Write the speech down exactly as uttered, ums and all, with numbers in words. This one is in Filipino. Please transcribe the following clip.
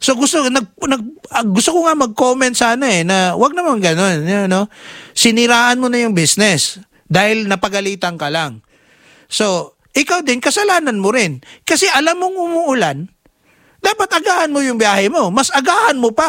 So gusto nag, nag ah, gusto ko nga mag-comment sana eh na wag naman gano'n, you know. Siniraan mo na yung business dahil napagalitan ka lang. So, ikaw din kasalanan mo rin kasi alam mong umuulan, dapat agahan mo yung biyahe mo. Mas agahan mo pa.